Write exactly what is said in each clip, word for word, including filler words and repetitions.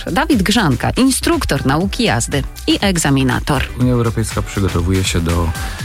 Dawid Grzanka, instruktor nauki jazdy i egzaminator. Unia Europejska przygotowuje się do,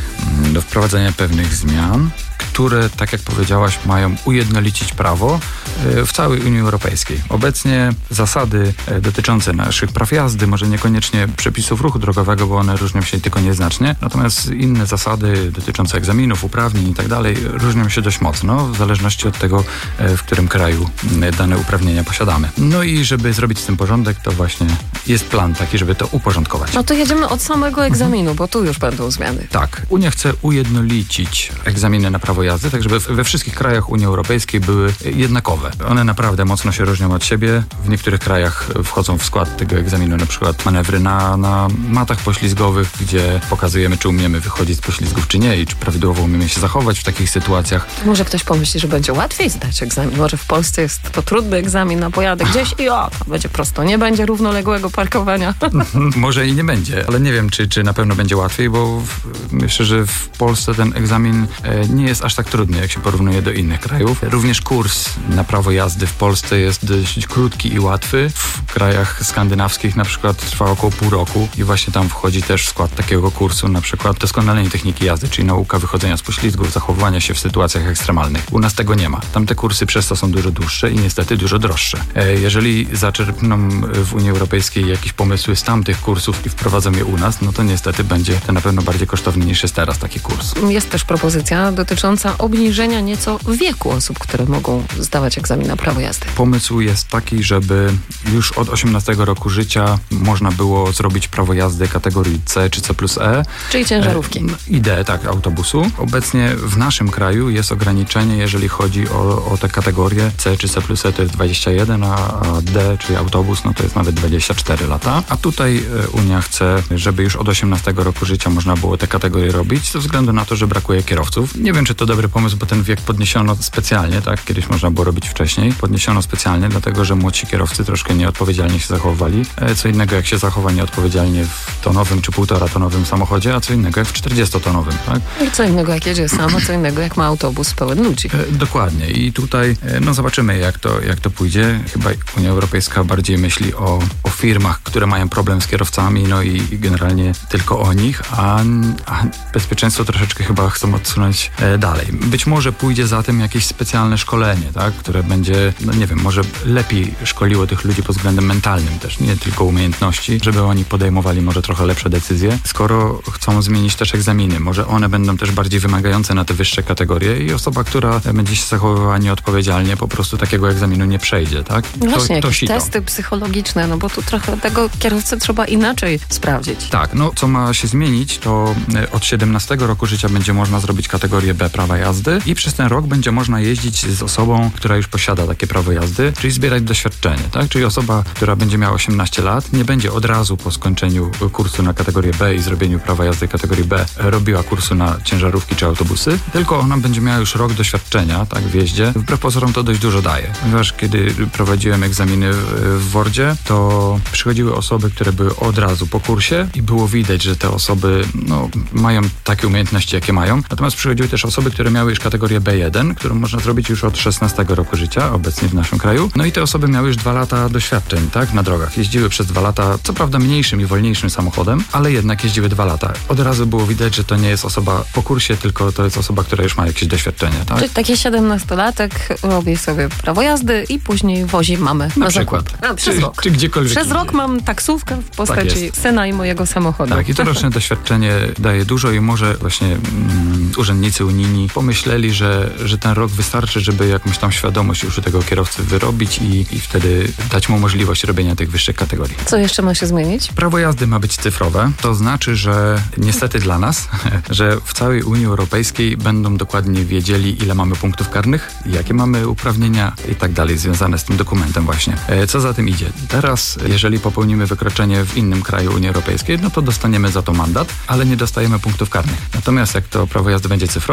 do wprowadzenia pewnych zmian, które, tak jak powiedziałaś, mają ujednolicić prawo w całej Unii Europejskiej. Obecnie zasady dotyczące naszych praw jazdy, może niekoniecznie przepisów ruchu drogowego, bo one różnią się tylko nieznacznie, natomiast inne zasady dotyczące egzaminów, uprawnień i tak dalej różnią się dość mocno, w zależności od tego, w którym kraju dane uprawnienia posiadamy. No i żeby zrobić z tym porządek, to właśnie jest plan taki, żeby to uporządkować. No to jedziemy od samego egzaminu, mhm. bo tu już będą zmiany. Tak. Unia chce ujednolicić egzaminy na prawo jazdy, tak żeby we wszystkich krajach Unii Europejskiej były jednakowe. One naprawdę mocno się różnią od siebie. W niektórych krajach wchodzą w skład tego egzaminu na przykład manewry na, na matach poślizgowych, gdzie pokazujemy, czy umiemy wychodzić z poślizgów, czy nie i czy prawidłowo umiemy się zachować w takich sytuacjach. Może ktoś pomyśli, że będzie łatwiej zdać egzamin. Może w Polsce jest to trudny egzamin, a pojadę gdzieś i o, to będzie prosto. Nie będzie równoległego parkowania. Może i nie będzie, ale nie wiem, czy, czy na pewno będzie łatwiej, bo w, myślę, że w Polsce ten egzamin e, nie jest aż tak trudny, jak się porównuje do innych krajów. Również kurs na prawo jazdy w Polsce jest dość krótki i łatwy. W krajach skandynawskich na przykład trwa około pół roku i właśnie tam wchodzi też w skład takiego kursu na przykład doskonalenie techniki jazdy, czyli nauka wychodzenia z poślizgów, zachowywania się w sytuacjach ekstremalnych. U nas tego nie ma. Tam te kursy przez to są dużo dłuższe i niestety dużo droższe. E, jeżeli zaczerpną w Unii Europejskiej jakieś pomysły z tamtych kursów i wprowadzą je u nas, no to niestety będzie to na pewno bardziej kosztowny niż jest teraz taki kurs. Jest też propozycja dotycząca obniżenia nieco wieku osób, które mogą zdawać egzamin na prawo jazdy. Pomysł jest taki, żeby już od osiemnastego roku życia można było zrobić prawo jazdy kategorii C czy C plus E. Czyli ciężarówki. E, I D, tak, autobusu. Obecnie w naszym kraju jest ograniczenie, jeżeli chodzi o, o te kategorie C czy C plus E to jest dwadzieścia jeden, a D, czyli autobus, no to jest nawet dwadzieścia cztery lata. A tutaj Unia chce, żeby już od osiemnastego roku życia można było te kategorie robić, ze względu na to, że brakuje kierowców. Nie wiem, czy to dobry pomysł, bo ten wiek podniesiono specjalnie, tak? Kiedyś można było robić wcześniej. Podniesiono specjalnie, dlatego, że młodsi kierowcy troszkę nieodpowiedzialnie się zachowywali. Co innego, jak się zachowa nieodpowiedzialnie w tonowym czy półtora tonowym samochodzie, a co innego, jak w czterdziestotonowym, tak? I co innego, jak jedzie sam, a co innego, jak ma autobus pełen ludzi. E, dokładnie. I tutaj, e, no zobaczymy, jak to, jak to pójdzie. Chyba Unia Europejska bardziej myśli o, o firmach, które mają problem z kierowcami, no i, i generalnie tylko o nich, a, a bezpieczeństwo troszeczkę chyba chcą odsunąć e, dalej. Być może pójdzie za tym jakieś specjalne szkolenie, tak, które będzie, no nie wiem, może lepiej szkoliło tych ludzi pod względem mentalnym też, nie tylko umiejętności, żeby oni podejmowali może trochę lepsze decyzje. Skoro chcą zmienić też egzaminy, może one będą też bardziej wymagające na te wyższe kategorie i osoba, która będzie się zachowywała nieodpowiedzialnie, po prostu takiego egzaminu nie przejdzie, tak? No właśnie, to, to jakieś testy psychologiczne, no bo tu trochę tego kierowcę trzeba inaczej sprawdzić. Tak, no co ma się zmienić, to od siedemnastego roku życia będzie można zrobić kategorię B prawa jazdy i przez ten rok będzie można jeździć z osobą, która już posiada takie prawo jazdy, czyli zbierać doświadczenie, tak? Czyli osoba, która będzie miała osiemnaście lat, nie będzie od razu po skończeniu kursu na kategorię B i zrobieniu prawa jazdy kategorii B robiła kursu na ciężarówki czy autobusy, tylko ona będzie miała już rok doświadczenia, tak, w jeździe. Wbrew pozorom to dość dużo daje. Ponieważ kiedy prowadziłem egzaminy w Wordzie, to przychodziły osoby, które były od razu po kursie i było widać, że te osoby no, mają takie umiejętności, jakie mają. Natomiast przychodziły też osoby, które miały już kategorię B jeden, którą można zrobić już od szesnastego roku życia, obecnie w naszym kraju. No i te osoby miały już dwa lata doświadczeń, tak, na drogach. Jeździły przez dwa lata, co prawda mniejszym i wolniejszym samochodem, ale jednak jeździły dwa lata. Od razu było widać, że to nie jest osoba po kursie, tylko to jest osoba, która już ma jakieś doświadczenie, tak? Czyli taki siedemnastolatek robi sobie prawo jazdy i później wozi mamę na, na przykład. A, przez czy, rok. Czy gdziekolwiek. Przez rok mam taksówkę w postaci tak syna i mojego samochodu. Tak, i to roczne doświadczenie daje dużo i może właśnie mm, urzędnicy unijni pomyśleli, że, że ten rok wystarczy, żeby jakąś tam świadomość już u tego kierowcy wyrobić i, i wtedy dać mu możliwość robienia tych wyższych kategorii. Co jeszcze ma się zmienić? Prawo jazdy ma być cyfrowe. To znaczy, że niestety dla nas, że w całej Unii Europejskiej będą dokładnie wiedzieli, ile mamy punktów karnych, jakie mamy uprawnienia i tak dalej, związane z tym dokumentem właśnie. Co za tym idzie? Teraz, jeżeli popełnimy wykroczenie w innym kraju Unii Europejskiej, no to dostaniemy za to mandat, ale nie dostajemy punktów karnych. Natomiast jak to prawo jazdy będzie cyfrowe, to we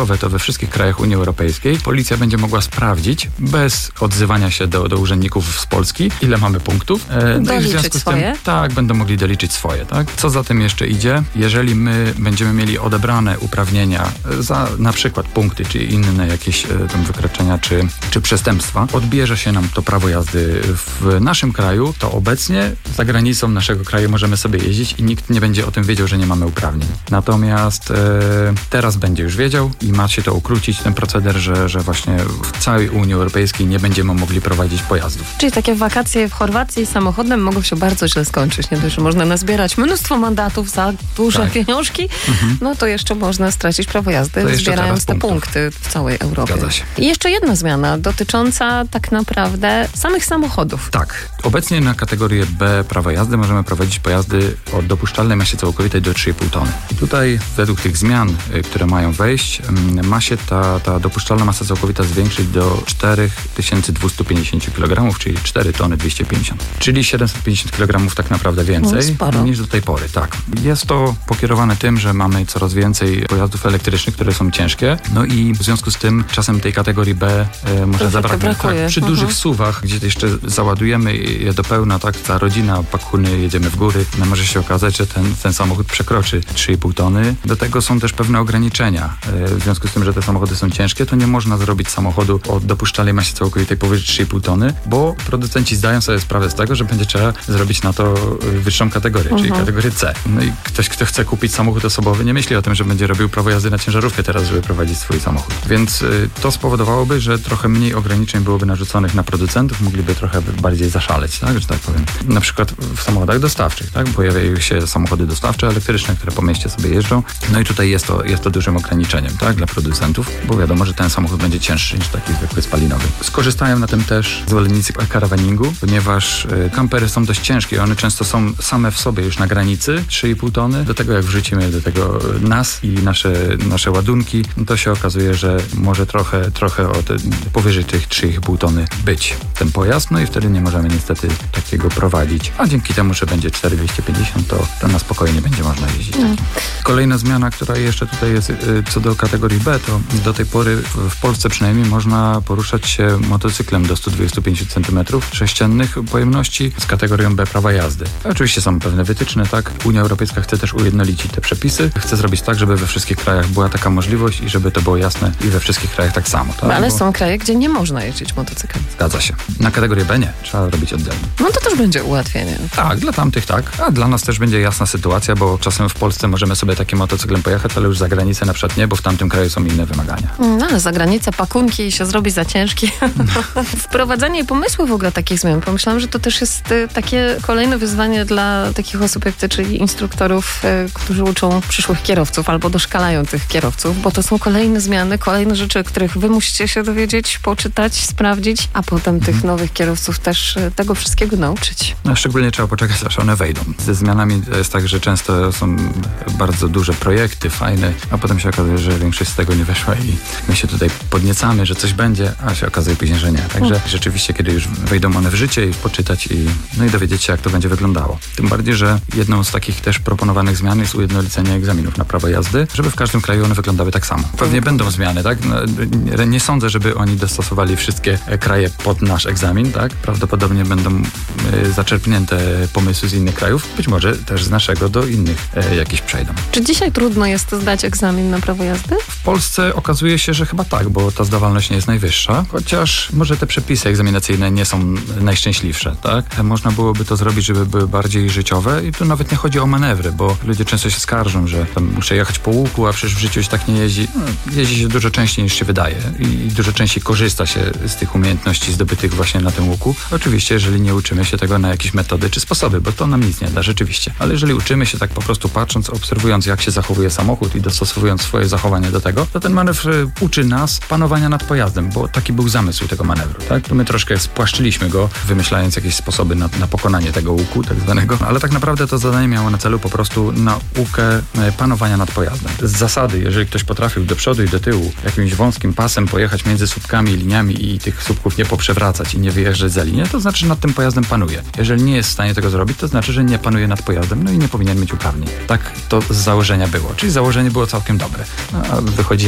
wszystkich krajach Unii Europejskiej policja będzie mogła sprawdzić bez odzywania się do, do urzędników z Polski, ile mamy punktów. E, no doliczyć i w związku z tym, swoje? Tak, będą mogli doliczyć swoje. Tak? Co za tym jeszcze idzie? Jeżeli my będziemy mieli odebrane uprawnienia za na przykład punkty, czy inne jakieś tam wykroczenia, czy, czy przestępstwa, odbierze się nam to prawo jazdy w naszym kraju, to obecnie za granicą naszego kraju możemy sobie jeździć i nikt nie będzie o tym wiedział, że nie mamy uprawnień. Natomiast e, teraz będzie już wiedział i ma się to ukrócić, ten proceder, że, że właśnie w całej Unii Europejskiej nie będziemy mogli prowadzić pojazdów. Czyli takie wakacje w Chorwacji samochodem mogą się bardzo źle skończyć. Nie dość, że można nazbierać mnóstwo mandatów za duże tak. pieniążki, mhm. no to jeszcze można stracić prawo jazdy, zbierając te punkty w całej Europie. Zgadza się. I jeszcze jedna zmiana dotycząca tak naprawdę samych samochodów. Tak. Obecnie na kategorię B prawa jazdy możemy prowadzić pojazdy o dopuszczalnej masie całkowitej do trzy i pół tony. I tutaj według tych zmian, które mają wejść, ma się ta, ta dopuszczalna masa całkowita zwiększyć do cztery tysiące dwieście pięćdziesiąt kilogramów, czyli cztery tony dwieście pięćdziesiąt. Czyli siedemset pięćdziesiąt kilogramów tak naprawdę więcej no, niż do tej pory. Tak. Jest to pokierowane tym, że mamy coraz więcej pojazdów elektrycznych, które są ciężkie. No i w związku z tym czasem tej kategorii B e, może zabraknąć. Tak, przy uh-huh. dużych suwach, gdzie jeszcze załadujemy je do pełna, tak, ta rodzina, pakuny, jedziemy w góry, no może się okazać, że ten, ten samochód przekroczy trzy i pół tony. Do tego są też pewne ograniczenia. E, w związku z tym, że te samochody są ciężkie, to nie można zrobić samochodu o dopuszczalnej masie całkowitej powyżej trzy i pół tony, bo producenci zdają sobie sprawę z tego, że będzie trzeba zrobić na to wyższą kategorię, uh-huh. czyli kategorię C. No i ktoś, kto chce kupić samochód osobowy, nie myśli o tym, że będzie robił prawo jazdy na ciężarówkę teraz, żeby prowadzić swój samochód. Więc y, to spowodowałoby, że trochę mniej ograniczeń byłoby narzuconych na producentów, mogliby trochę bardziej zaszaleć, tak, że tak powiem. Na przykład w samochodach dostawczych, tak, pojawiają się samochody dostawcze elektryczne, które po mieście sobie jeżdżą. No i tutaj jest to, jest to dużym ograniczeniem, tak, dla producentów, bo wiadomo, że ten samochód będzie cięższy niż taki zwykły spalinowy. Skorzystają na tym też zwolennicy caravaningu, ponieważ y, kampery są dość ciężkie, one często są same w sobie już na granicy trzy i pół tony. Do tego jak wrzucimy do tego nas i nasze, nasze ładunki, to się okazuje, że może trochę, trochę od, powyżej tych trzy i pół tony być ten pojazd, no i wtedy nie możemy niestety takiego prowadzić. A dzięki temu, że będzie cztery tysiące dwieście pięćdziesiąt, to, to na spokojnie będzie można jeździć. Mm. Kolejna zmiana, która jeszcze tutaj jest y, co do kategorii B, to do tej pory w, w Polsce przynajmniej można poruszać się motocyklem do sto dwadzieścia pięć centymetrów sześciennych pojemności z kategorią B prawa jazdy. Oczywiście są pewne wytyczne, tak? Unia Europejska chce też ujednolicić te przepisy. Chce zrobić tak, żeby we wszystkich krajach była taka możliwość i żeby to było jasne i we wszystkich krajach tak samo. Tak? Ale Bo... są kraje, gdzie nie można jeździć motocyklem. Zgadza się. Na kategorię B nie. Trzeba robić oddzielnie. No to też będzie ułatwienie. Tak, dla tamtych tak, a dla nas też będzie jasna sytuacja, bo czasem w Polsce możemy sobie takim motocyklem pojechać, ale już za granicę na przykład nie, bo w tamtym kraju są inne wymagania. No ale za granicę pakunki się zrobi za ciężkie. Wprowadzanie i pomysły w ogóle takich zmian. Pomyślałam, że to też jest y, takie kolejne wyzwanie dla takich osób jak ty, czyli instruktorów, y, którzy uczą przyszłych kierowców albo doszkalają tych kierowców, bo to są kolejne zmiany, kolejne rzeczy, o których wy musicie się dowiedzieć, poczytać, sprawdzić, a potem tych mhm. nowych kierowców też y, tego wszystkiego nauczyć. No, szczególnie trzeba poczekać, aż one wejdą. Ze zmianami jest tak, że często są bardzo duże projekty, fajne, a potem się okazuje, że większość z tego nie weszła i my się tutaj podniecamy, że coś będzie, a się okazuje później, że nie. Także mhm. rzeczywiście, kiedy już wejdą one w życie i poczytać i, no i dowiedzieć się, jak to będzie wyglądało. Tym bardziej, że jedną z takich też proponowanych zmian jest ujednolicenie egzaminów na prawo jazdy, żeby w każdym kraju one wyglądały tak samo. Pewnie mhm. będą zmiany, tak? No, nie, nie sądzę, żeby oni dostosowali wszystkie kraje pod nasz egzamin, tak? Prawdopodobnie będą y, zaczerpnięte pomysły z innych krajów, być może też z naszego do innych y, jakieś przejdą. Czy dzisiaj trudno jest zdać egzamin na prawo jazdy? W Polsce okazuje się, że chyba tak, bo ta zdawalność nie jest najwyższa, chociaż może te przepisy egzaminacyjne nie są najszczęśliwsze, tak? Można byłoby to zrobić, żeby były bardziej życiowe i tu nawet nie chodzi o manewry, bo ludzie często się skarżą, że tam muszę jechać po łuku, a przecież w życiu się tak nie jeździ. No, jeździ się dużo częściej niż się wydaje i dużo częściej korzysta się z tych umiejętności zdobytych właśnie na tym łuku. Oczywiście, jeżeli nie uczymy się tego na jakieś metody czy sposoby, bo to nam nic nie da, rzeczywiście. Ale jeżeli uczymy się tak po prostu patrząc, obserwując, jak się zachowuje samochód i dostosowując swoje zachowanie do tego, to ten manewr uczy nas panowania nad pojazdem, bo taki był zamysł tego manewru, tak? To my troszkę spłaszczyliśmy go, wymyślając jakieś sposoby na, na pokonanie tego łuku, tak zwanego, ale tak naprawdę to zadanie miało na celu po prostu naukę panowania nad pojazdem. Z zasady, jeżeli ktoś potrafił do przodu i do tyłu jakimś wąskim pasem pojechać między słupkami i liniami i tych słupków nie poprzewracać i nie wyjeżdżać za linię, to znaczy, że nad tym pojazdem panuje. Jeżeli nie jest w stanie tego zrobić, to znaczy, że nie panuje nad pojazdem, no i nie powinien mieć uprawnień. Tak to z założenia było, czyli założenie było całkiem dobre. A wychodzi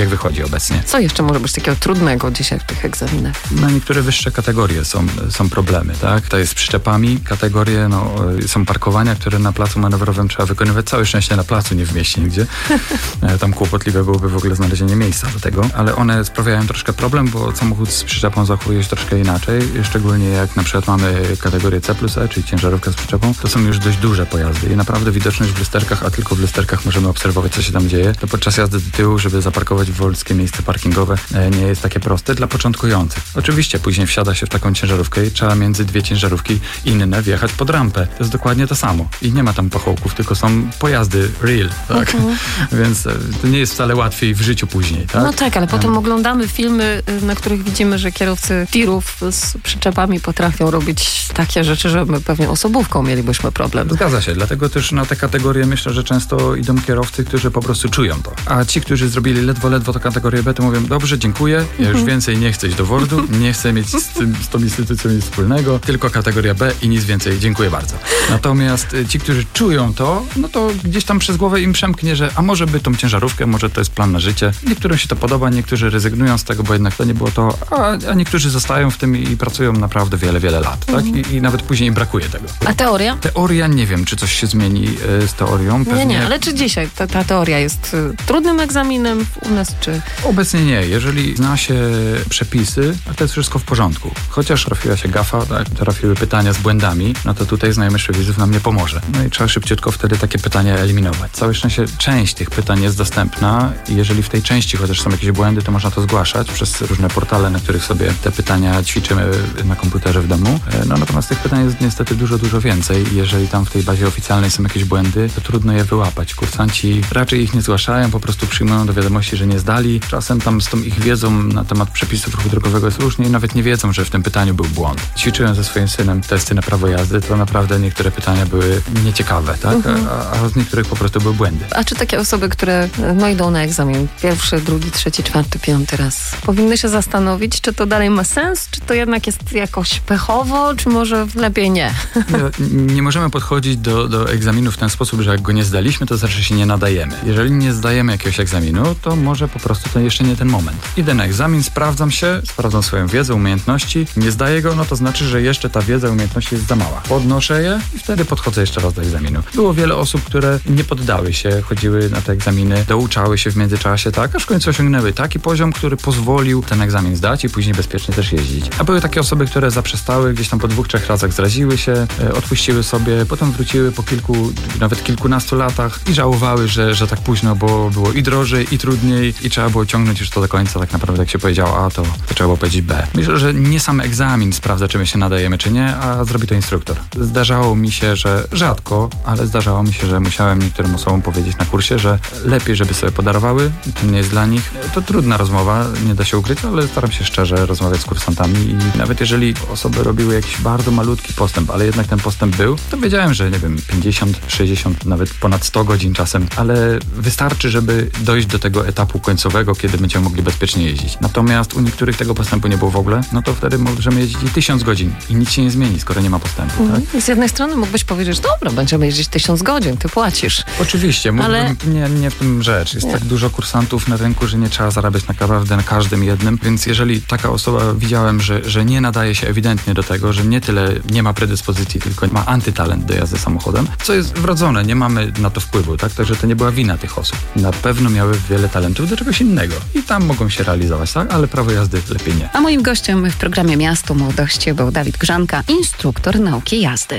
jak wychodzi obecnie. Co jeszcze może być takiego trudnego dzisiaj w tych egzaminach? Na niektóre wyższe kategorie są, są problemy, tak? To jest z przyczepami, kategorie, no, są parkowania, które na placu manewrowym trzeba wykonywać całe szczęście na placu, nie w mieście nigdzie. Tam kłopotliwe byłoby w ogóle znalezienie miejsca do tego, ale one sprawiają troszkę problem, bo samochód z przyczepą zachowuje się troszkę inaczej, szczególnie jak na przykład mamy kategorię C plus E, czyli ciężarówka z przyczepą, to są już dość duże pojazdy i naprawdę widoczność w lusterkach, a tylko w lusterkach możemy obserwować, co się tam dzieje, to podczas jazdy do tyłu, żeby zaparkować w wolskie miejsce parkingowe, nie jest takie proste dla początkujących. Oczywiście później wsiada się w taką ciężarówkę i trzeba między dwie ciężarówki inne wjechać pod rampę. To jest dokładnie to samo. I nie ma tam pachołków, tylko są pojazdy real, tak? Uh-huh. Więc to nie jest wcale łatwiej w życiu później, tak? No tak, ale potem um. oglądamy filmy, na których widzimy, że kierowcy tirów z przyczepami potrafią robić takie rzeczy, że my pewnie osobówką mielibyśmy problem. Zgadza się, dlatego też na te kategorie myślę, że często idą kierowcy, którzy po prostu czują to. A ci, którzy zrobili ledwo, ledwo to kategorię B, to mówią, dobrze, dziękuję, ja już więcej nie chcę iść do wordu, nie chcę mieć z, tym, z tą instytucją nic wspólnego, tylko kategoria B i nic więcej, dziękuję bardzo. Natomiast ci, którzy czują to, no to gdzieś tam przez głowę im przemknie, że a może by tą ciężarówkę, może to jest plan na życie. Niektórym się to podoba, niektórzy rezygnują z tego, bo jednak to nie było to, a, a niektórzy zostają w tym i pracują naprawdę wiele, wiele lat, tak? I, i nawet później im brakuje tego. A teoria? Teoria, nie wiem, czy coś się zmieni y, z teorią. Pewnie... Nie, nie, ale czy dzisiaj ta, ta teoria jest y, trudnym egzaminem u nas, czy... Obecnie nie. Jeżeli zna się przepisy, to jest wszystko w porządku. Chociaż trafiła się gafa, tak, trafiły pytania z błędami, no to tutaj znajomość przepisów nam nie pomoże. No i trzeba szybciutko wtedy takie pytania eliminować. Całe szczęście część tych pytań jest dostępna i jeżeli w tej części chociaż są jakieś błędy, to można to zgłaszać przez różne portale, na których sobie te pytania ćwiczymy na komputerze w domu. No natomiast tych pytań jest niestety dużo, dużo więcej i jeżeli tam w tej bazie oficjalnej są jakieś błędy, to trudno je wyłapać. Kursanci raczej ich nie zgłaszają, po prostu przyjmują do wiadomości, że nie zdali. Czasem tam z tą ich wiedzą na temat przepisów ruchu drogowego jest różnie i nawet nie wiedzą, że w tym pytaniu był błąd. Ćwiczyłem ze swoim synem testy na prawo jazdy, to naprawdę niektóre pytania były nieciekawe, tak? Uh-huh. A, a z niektórych po prostu były błędy. A czy takie osoby, które no idą na egzamin pierwszy, drugi, trzeci, czwarty, piąty raz, powinny się zastanowić, czy to dalej ma sens, czy to jednak jest jakoś pechowo, czy może lepiej nie? Nie, nie możemy podchodzić do, do egzaminu w ten sposób, że jak go nie zdaliśmy, to znaczy się nie nadajemy. Jeżeli nie zdajemy jakiegoś egzaminu, to może po prostu to jeszcze nie ten moment. Idę na egzamin, sprawdzam się, sprawdzam swoją wiedzę, umiejętności, nie zdaję go, no to znaczy, że jeszcze ta wiedza, umiejętności jest za mała. Podnoszę je i wtedy podchodzę jeszcze raz do egzaminu. Było wiele osób, które nie poddały się, chodziły na te egzaminy, douczały się w międzyczasie, tak, aż w końcu osiągnęły taki poziom, który pozwolił ten egzamin zdać i później bezpiecznie też jeździć. A były takie osoby, które zaprzestały, gdzieś tam po dwóch, trzech razach zraziły się, e, odpuściły sobie, potem wróciły po kilku, nawet kilkunastu latach i żałowały, że, że tak późno, bo było i drożej, i trudniej i trzeba było ciągnąć już to do końca, tak naprawdę jak się powiedziało A, to, to trzeba było powiedzieć B. Myślę, że nie sam egzamin sprawdza, czy my się nadajemy, czy nie, a zrobi to instruktor. Zdarzało mi się, że rzadko, ale zdarzało mi się, że musiałem niektórym osobom powiedzieć na kursie, że lepiej, żeby sobie podarowały, to nie jest dla nich. To trudna rozmowa, nie da się ukryć, ale staram się szczerze rozmawiać z kursantami i nawet jeżeli osoby robiły jakiś bardzo malutki postęp, ale jednak ten postęp był, to wiedziałem, że nie wiem, pięćdziesiąt, sześćdziesiąt, nawet ponad sto godzin czasem, ale wystarczy, żeby dojść do tego etapu końcowego, kiedy będziemy mogli bezpiecznie jeździć. Natomiast u niektórych tego postępu nie było w ogóle, no to wtedy możemy jeździć i tysiąc godzin i nic się nie zmieni, skoro nie ma postępu. Mm. Tak? Z jednej strony mógłbyś powiedzieć, dobra, będziemy jeździć tysiąc godzin, ty płacisz. Oczywiście, mógłbym, ale... nie, nie w tym rzecz. Jest nie. tak dużo kursantów na rynku, że nie trzeba zarabiać naprawdę na każdym jednym, więc jeżeli taka osoba widziałem, że, że nie nadaje się ewidentnie do tego, że nie tyle nie ma predyspozycji, tylko ma antytalent do jazdy samochodem, co jest wrodzone, nie mamy na to wpływu, tak? Także to nie była wina tych osób. Na pewno miały wiele talentów do czegoś innego i tam mogą się realizować, tak? Ale prawo jazdy lepiej nie. A moim gościem w programie Miasto Młodości był Dawid Grzanka, instruktor nauki jazdy.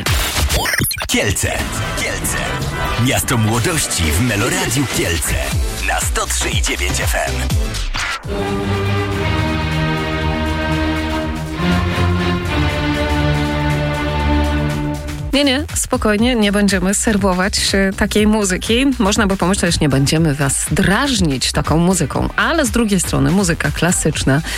Kielce. Kielce. Miasto Młodości w Meloradiu Kielce na sto trzy i dziewięć F M. Nie, nie, spokojnie, nie będziemy serwować takiej muzyki. Można by pomyśleć, nie będziemy was drażnić taką muzyką, ale z drugiej strony muzyka klasyczna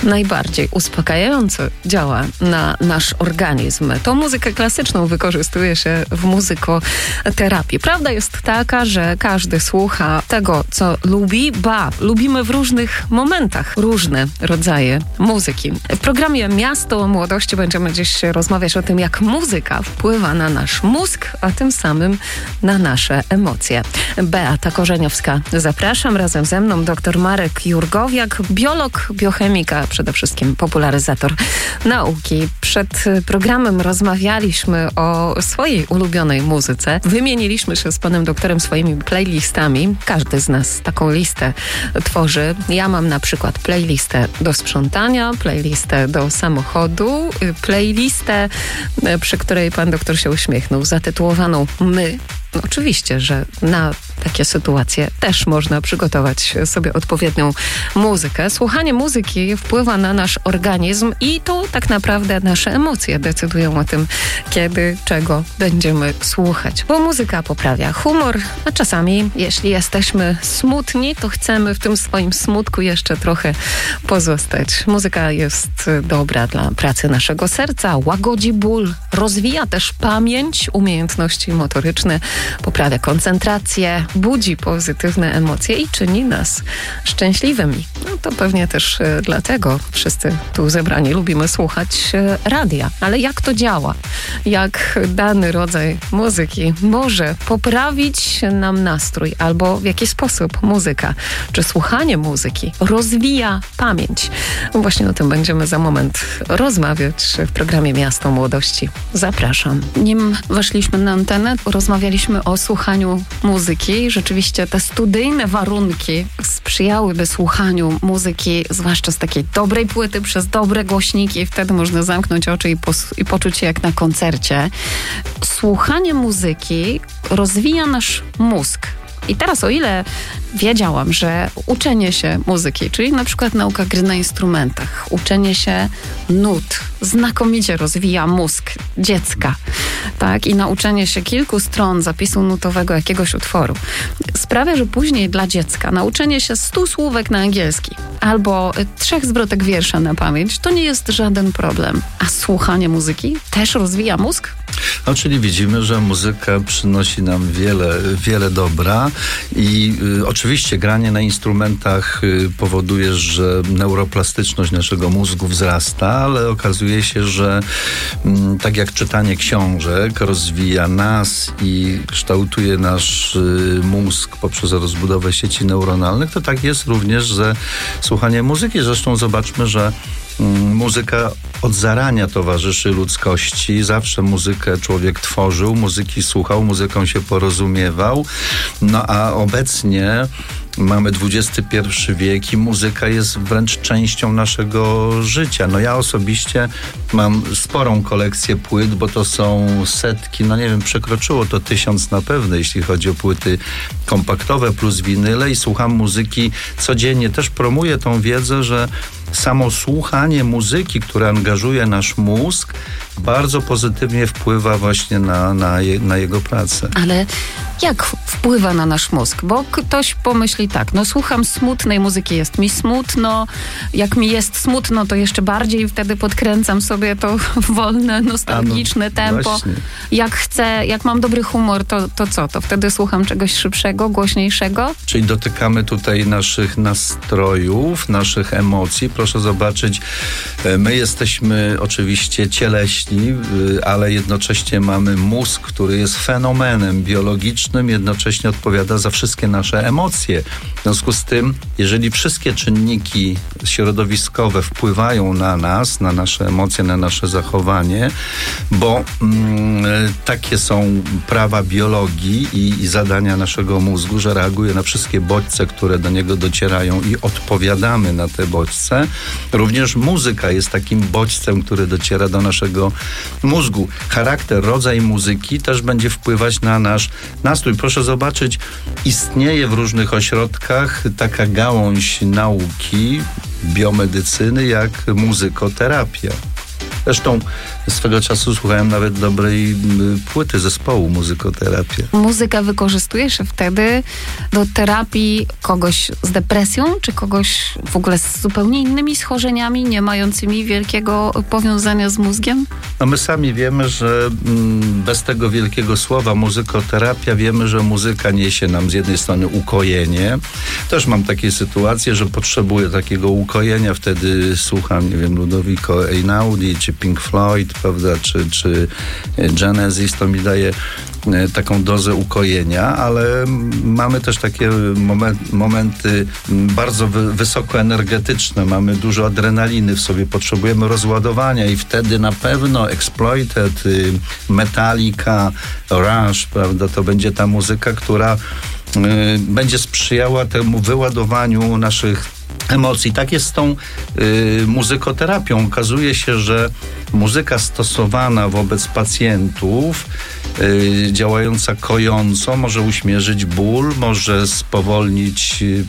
najbardziej uspokajająco działa na nasz organizm. Tą muzykę klasyczną wykorzystuje się w muzykoterapii. Prawda jest taka, że każdy słucha tego, co lubi, ba, lubimy w różnych momentach różne rodzaje muzyki. W programie Miasto o Młodości będziemy dziś rozmawiać o tym, jak muzyka wpływa na nasz mózg, a tym samym na nasze emocje. Beata Korzeniowska, zapraszam. Razem ze mną dr Marek Jurgowiak, biolog, biochemika, przede wszystkim popularyzator nauki. Przed programem rozmawialiśmy o swojej ulubionej muzyce. Wymieniliśmy się z panem doktorem swoimi playlistami. Każdy z nas taką listę tworzy. Ja mam na przykład playlistę do sprzątania, playlistę do samochodu, playlistę, przy której pan doktor się uśmiechnął, zatytułowaną My. No, oczywiście, że na takie sytuacje też można przygotować sobie odpowiednią muzykę. Słuchanie muzyki wpływa na nasz organizm i to tak naprawdę nasze emocje decydują o tym, kiedy, czego będziemy słuchać. Bo muzyka poprawia humor, a czasami, jeśli jesteśmy smutni, to chcemy w tym swoim smutku jeszcze trochę pozostać. Muzyka jest dobra dla pracy naszego serca, łagodzi ból, rozwija też pamięć, umiejętności motoryczne, poprawia koncentrację, budzi pozytywne emocje i czyni nas szczęśliwymi. No to pewnie też e, dlatego wszyscy tu zebrani lubimy słuchać e, radia. Ale jak to działa? Jak dany rodzaj muzyki może poprawić nam nastrój? Albo w jaki sposób muzyka, czy słuchanie muzyki rozwija pamięć? Właśnie o tym będziemy za moment rozmawiać w programie Miasto Młodości. Zapraszam. Nim weszliśmy na antenę, rozmawialiśmy o słuchaniu muzyki. Rzeczywiście te studyjne warunki sprzyjałyby słuchaniu muzyki, zwłaszcza z takiej dobrej płyty, przez dobre głośniki. Wtedy można zamknąć oczy i, pos- i poczuć się jak na koncercie. Słuchanie muzyki rozwija nasz mózg. I teraz, o ile wiedziałam, że uczenie się muzyki, czyli na przykład nauka gry na instrumentach, uczenie się nut znakomicie rozwija mózg dziecka, tak? I nauczenie się kilku stron zapisu nutowego jakiegoś utworu sprawia, że później dla dziecka nauczenie się stu słówek na angielski albo trzech zwrotek wiersza na pamięć to nie jest żaden problem. A słuchanie muzyki też rozwija mózg? No, czyli widzimy, że muzyka przynosi nam wiele, wiele dobra i y, oczywiście granie na instrumentach y, powoduje, że neuroplastyczność naszego mózgu wzrasta, ale okazuje się, że y, tak jak czytanie książek rozwija nas i kształtuje nasz y, mózg poprzez rozbudowę sieci neuronalnych, to tak jest również, że słuchanie muzyki. Zresztą zobaczmy, że muzyka od zarania towarzyszy ludzkości. Zawsze muzykę człowiek tworzył, muzyki słuchał, muzyką się porozumiewał. No a obecnie mamy dwudziesty pierwszy wiek i muzyka jest wręcz częścią naszego życia. No ja osobiście mam sporą kolekcję płyt, bo to są setki, no nie wiem, przekroczyło to tysiąc na pewno, jeśli chodzi o płyty kompaktowe plus winyle i słucham muzyki codziennie. Też promuję tą wiedzę, że samo słuchanie muzyki, która angażuje nasz mózg, bardzo pozytywnie wpływa właśnie na, na, je, na jego pracę. Ale jak wpływa na nasz mózg? Bo ktoś pomyśli tak, no słucham smutnej muzyki, jest mi smutno, jak mi jest smutno, to jeszcze bardziej wtedy podkręcam sobie to wolne, nostalgiczne Ano, tempo. właśnie. Jak chcę, jak mam dobry humor, to, to co? To wtedy słucham czegoś szybszego, głośniejszego? Czyli dotykamy tutaj naszych nastrojów, naszych emocji. Proszę zobaczyć, my jesteśmy oczywiście cieleśni, ale jednocześnie mamy mózg, który jest fenomenem biologicznym, jednocześnie odpowiada za wszystkie nasze emocje. W związku z tym, jeżeli wszystkie czynniki środowiskowe wpływają na nas, na nasze emocje, na nasze zachowanie, bo mm, takie są prawa biologii i, i zadania naszego mózgu, że reaguje na wszystkie bodźce, które do niego docierają i odpowiadamy na te bodźce. Również muzyka jest takim bodźcem, który dociera do naszego mózgu. Charakter, rodzaj muzyki też będzie wpływać na nasz nastrój. Proszę zobaczyć, istnieje w różnych ośrodkach taka gałąź nauki, biomedycyny, jak muzykoterapia. Zresztą swego czasu słuchałem nawet dobrej płyty zespołu Muzykoterapia. Muzyka wykorzystuje się wtedy do terapii kogoś z depresją, czy kogoś w ogóle z zupełnie innymi schorzeniami, nie mającymi wielkiego powiązania z mózgiem? No my sami wiemy, że bez tego wielkiego słowa muzykoterapia wiemy, że muzyka niesie nam z jednej strony ukojenie. Też mam takie sytuacje, że potrzebuję takiego ukojenia, wtedy słucham, nie wiem, Ludovico Einaudi, czy Pink Floyd, prawda, czy, czy Genesis, to mi daje taką dozę ukojenia, ale mamy też takie moment, momenty bardzo wy, wysokoenergetyczne, mamy dużo adrenaliny w sobie, potrzebujemy rozładowania i wtedy na pewno Exploited, Metallica, Rush, prawda, to będzie ta muzyka, która y, będzie sprzyjała temu wyładowaniu naszych emocji. Tak jest z tą y, muzykoterapią. Okazuje się, że muzyka stosowana wobec pacjentów, y, działająca kojąco, może uśmierzyć ból, może spowolnić y,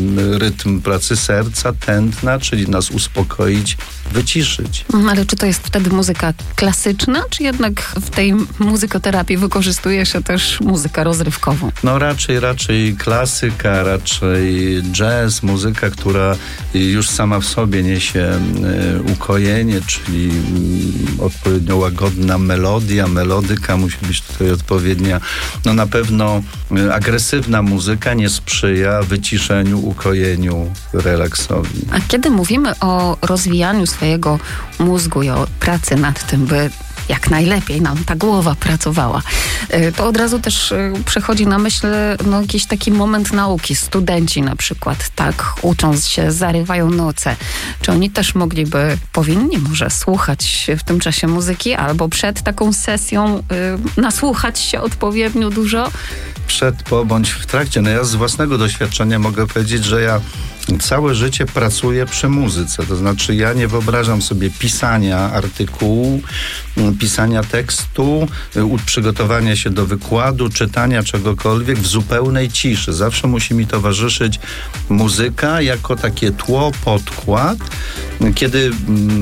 rytm pracy serca, tętna, czyli nas uspokoić, wyciszyć. Ale czy to jest wtedy muzyka klasyczna, czy jednak w tej muzykoterapii wykorzystuje się też muzykę rozrywkową? No raczej, raczej klasyka, raczej jazz, muzyka, która już sama w sobie niesie ukojenie, czyli odpowiednio łagodna melodia, melodyka musi być tutaj odpowiednia. No na pewno agresywna muzyka nie sprzyja wyciszeniu, ukojeniu, relaksowi. A kiedy mówimy o rozwijaniu swojego mózgu i o pracy nad tym, by jak najlepiej nam ta głowa pracowała, to od razu też przychodzi na myśl no, jakiś taki moment nauki. Studenci na przykład, tak, ucząc się, zarywają noce. Czy oni też mogliby, powinni może słuchać w tym czasie muzyki albo przed taką sesją y, nasłuchać się odpowiednio dużo? Przed, po, bądź w trakcie. No ja z własnego doświadczenia mogę powiedzieć, że ja całe życie pracuję przy muzyce. To znaczy ja nie wyobrażam sobie pisania artykułu, pisania tekstu, przygotowania się do wykładu, czytania czegokolwiek w zupełnej ciszy. Zawsze musi mi towarzyszyć muzyka jako takie tło, podkład. Kiedy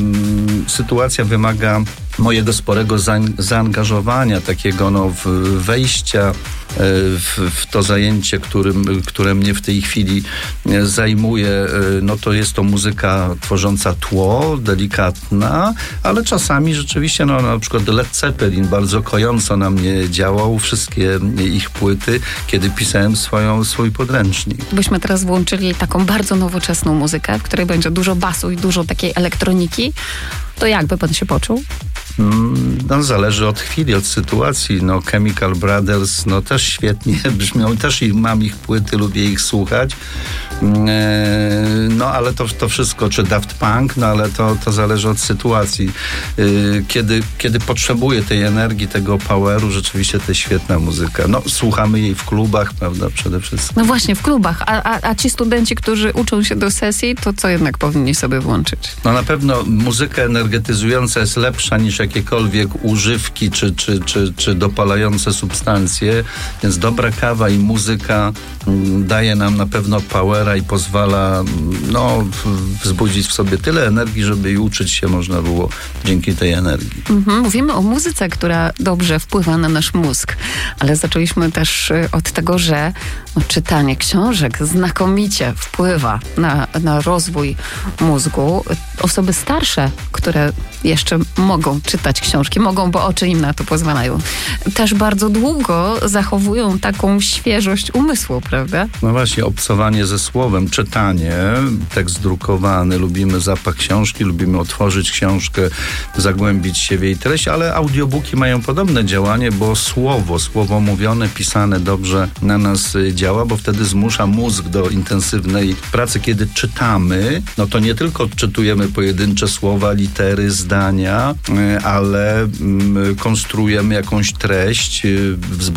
mm, sytuacja wymaga mojego sporego zaangażowania, takiego no, wejścia w, w to zajęcie, którym, które mnie w tej chwili zajmuje, no to jest to muzyka tworząca tło, delikatna, ale czasami rzeczywiście, no na przykład Led Zeppelin bardzo kojąco na mnie działał, wszystkie ich płyty, kiedy pisałem swoją, swój podręcznik. Byśmy teraz włączyli taką bardzo nowoczesną muzykę, w której będzie dużo basu i dużo takiej elektroniki, to jakby pan się poczuł? No, zależy od chwili, od sytuacji. No, Chemical Brothers, no też świetnie brzmią, też ich, mam ich płyty, lubię ich słuchać. No, ale to, to wszystko, czy Daft Punk, no ale to, to zależy od sytuacji. Kiedy, kiedy potrzebuję tej energii, tego poweru, rzeczywiście to jest świetna muzyka. No, słuchamy jej w klubach, prawda, przede wszystkim. No właśnie, w klubach. A, a, a ci studenci, którzy uczą się do sesji, to co jednak powinni sobie włączyć? No na pewno muzyka energetyzująca jest lepsza niż jakiekolwiek używki czy, czy, czy, czy dopalające substancje, więc dobra kawa i muzyka daje nam na pewno powera i pozwala no, wzbudzić w sobie tyle energii, żeby i uczyć się można było dzięki tej energii. Mhm, mówimy o muzyce, która dobrze wpływa na nasz mózg, ale zaczęliśmy też od tego, że no, czytanie książek znakomicie wpływa na, na rozwój mózgu. Osoby starsze, które jeszcze mogą czytać książki, mogą, bo oczy im na to pozwalają, też bardzo długo zachowują taką świeżość umysłu, prawda? No właśnie, obcowanie ze słowem, czytanie, tekst drukowany, lubimy zapach książki, lubimy otworzyć książkę, zagłębić się w jej treść, ale audiobooki mają podobne działanie, bo słowo, słowo mówione, pisane dobrze na nas działa, bo wtedy zmusza mózg do intensywnej pracy. Kiedy czytamy, no to nie tylko odczytujemy pojedyncze słowa, litery, zdania, ale konstruujemy jakąś treść, wzbudzamy nasze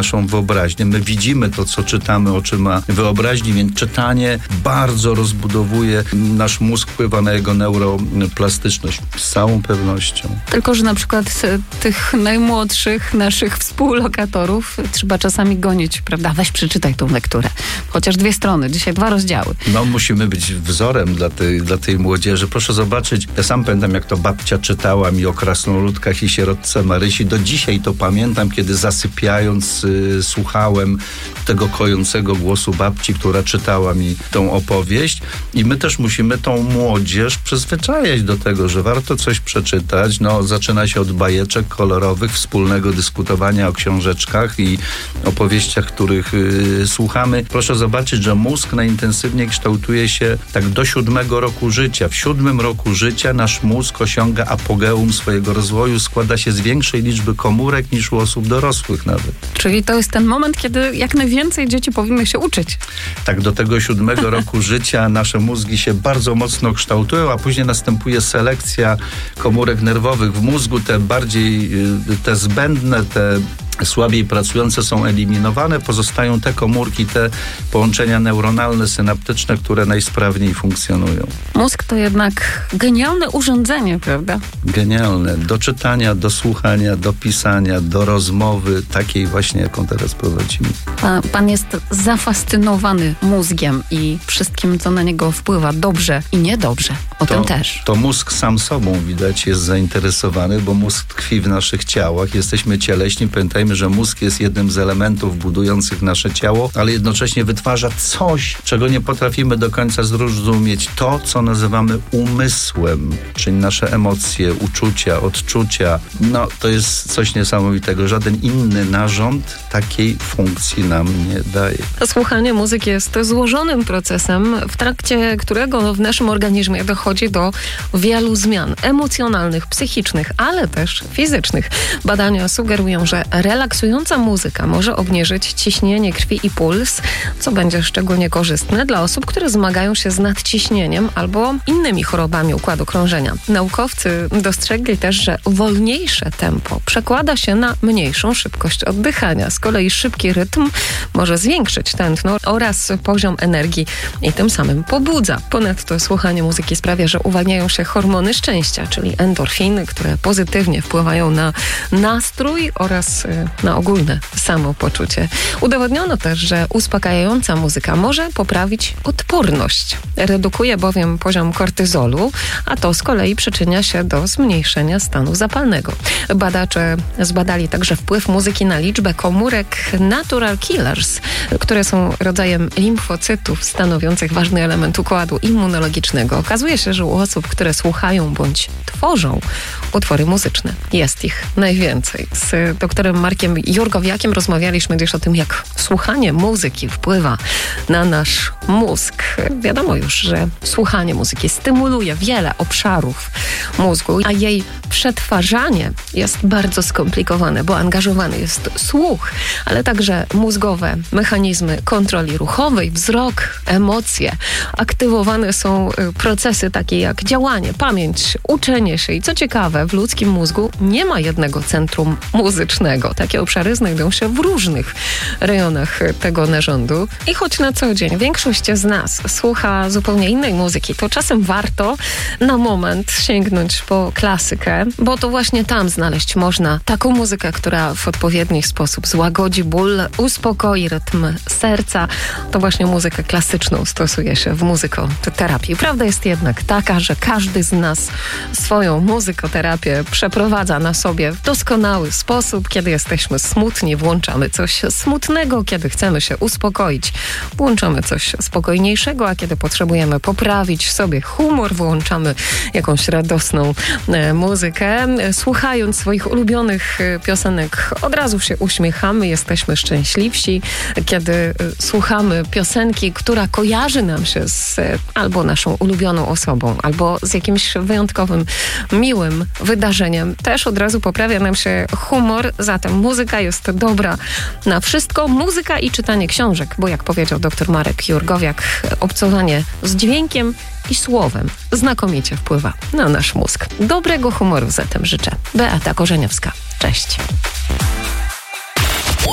naszą wyobraźnię. My widzimy to, co czytamy oczyma wyobraźni, więc czytanie bardzo rozbudowuje nasz mózg, wpływa na jego neuroplastyczność z całą pewnością. Tylko, że na przykład tych najmłodszych naszych współlokatorów trzeba czasami gonić, prawda? Weź przeczytaj tą lekturę. Chociaż dwie strony, dzisiaj dwa rozdziały. No, musimy być wzorem dla tej, dla tej młodzieży. Proszę zobaczyć, ja sam pamiętam, jak to babcia czytała mi o krasnoludkach i sierotce Marysi. Do dzisiaj to pamiętam, kiedy zasypiając y, słuchałem tego kojącego głosu babci, która czytała mi tą opowieść. I my też musimy tą młodzież przyzwyczajać do tego, że warto coś przeczytać. No, zaczyna się od bajeczek kolorowych, wspólnego dyskutowania o książeczkach i opowieściach, których y, słuchamy. Proszę zobaczyć, że mózg najintensywniej kształtuje się tak do siódmego roku życia. W siódmym roku życia nasz mózg osiąga apogeum swojego rozwoju, składa się z większej liczby komórek niż u osób dorosłych nawet. Czyli to jest ten moment, kiedy jak najwięcej dzieci powinny się uczyć. Tak, do tego siódmego roku życia nasze mózgi się bardzo mocno kształtują, a później następuje selekcja komórek nerwowych w mózgu. Te bardziej, te zbędne, te słabiej pracujące są eliminowane, pozostają te komórki, te połączenia neuronalne, synaptyczne, które najsprawniej funkcjonują. Mózg to jednak genialne urządzenie, prawda? Genialne. Do czytania, do słuchania, do pisania, do rozmowy, takiej właśnie, jaką teraz prowadzimy. Pan, pan jest zafascynowany mózgiem i wszystkim, co na niego wpływa, dobrze i niedobrze. O to, tym też. To mózg sam sobą, widać, jest zainteresowany, bo mózg tkwi w naszych ciałach. Jesteśmy cieleśni. Pamiętajmy, że mózg jest jednym z elementów budujących nasze ciało, ale jednocześnie wytwarza coś, czego nie potrafimy do końca zrozumieć. To, co nazywamy umysłem, czyli nasze emocje, uczucia, odczucia. No, to jest coś niesamowitego. Żaden inny narząd takiej funkcji nam nie daje. Słuchanie muzyki jest złożonym procesem, w trakcie którego w naszym organizmie dochodzi do wielu zmian emocjonalnych, psychicznych, ale też fizycznych. Badania sugerują, że relaksująca muzyka może obniżyć ciśnienie krwi i puls, co będzie szczególnie korzystne dla osób, które zmagają się z nadciśnieniem albo innymi chorobami układu krążenia. Naukowcy dostrzegli też, że wolniejsze tempo przekłada się na mniejszą szybkość oddychania. Z kolei szybki rytm może zwiększyć tętno oraz poziom energii i tym samym pobudza. Ponadto słuchanie muzyki sprawia, że uwalniają się hormony szczęścia, czyli endorfiny, które pozytywnie wpływają na nastrój oraz na ogólne samopoczucie. Udowodniono też, że uspokajająca muzyka może poprawić odporność. Redukuje bowiem poziom kortyzolu, a to z kolei przyczynia się do zmniejszenia stanu zapalnego. Badacze zbadali także wpływ muzyki na liczbę komórek natural killers, które są rodzajem limfocytów stanowiących ważny element układu immunologicznego. Okazuje się, że u osób, które słuchają bądź tworzą utwory muzyczne, jest ich najwięcej. Z doktorem Markiem Jurgowiakiem rozmawialiśmy dziś o tym, jak słuchanie muzyki wpływa na nasz mózg. Wiadomo już, że słuchanie muzyki stymuluje wiele obszarów mózgu, a jej przetwarzanie jest bardzo skomplikowane, bo angażowany jest słuch, ale także mózgowe mechanizmy kontroli ruchowej, wzrok, emocje. Aktywowane są procesy takie jak działanie, pamięć, uczenie się i co ciekawe, w ludzkim mózgu nie ma jednego centrum muzycznego. Takie obszary znajdują się w różnych rejonach tego narządu. I choć na co dzień większość z nas słucha zupełnie innej muzyki, to czasem warto na moment sięgnąć po klasykę, bo to właśnie tam znaleźć można taką muzykę, która w odpowiedni sposób złagodzi ból, uspokoi rytm serca. To właśnie muzykę klasyczną stosuje się w muzykoterapii. Prawda jest jednak taka, że każdy z nas swoją muzykoterapię przeprowadza na sobie w doskonały sposób. Kiedy jesteśmy smutni, włączamy coś smutnego. Kiedy chcemy się uspokoić, włączamy coś spokojniejszego, a kiedy potrzebujemy poprawić sobie humor, włączamy jakąś radosną e, muzykę. Słuchając swoich ulubionych piosenek, od razu się uśmiechamy, jesteśmy szczęśliwsi. Kiedy e, słuchamy piosenki, która kojarzy nam się z e, albo naszą ulubioną osobą, albo z jakimś wyjątkowym, miłym wydarzeniem, też od razu poprawia nam się humor. Zatem muzyka jest dobra na wszystko. Muzyka i czytanie książek, bo jak powiedział dr Marek Jurgowiak, obcowanie z dźwiękiem i słowem znakomicie wpływa na nasz mózg. Dobrego humoru zatem życzę. Beata Korzeniowska. Cześć.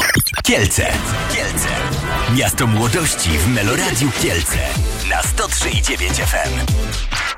Kielce. Kielce. Miasto młodości w Meloradiu Kielce. Na sto trzy i dziewięć F M.